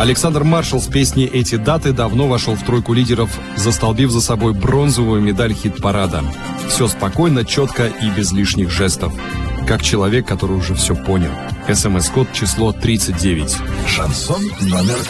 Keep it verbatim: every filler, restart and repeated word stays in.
Александр Маршал с песней «Эти даты» давно вошел в тройку лидеров, застолбив за собой бронзовую медаль хит-парада. Все спокойно, четко и без лишних жестов. Как человек, который уже все понял. СМС-код число тридцать девять. Шансон номер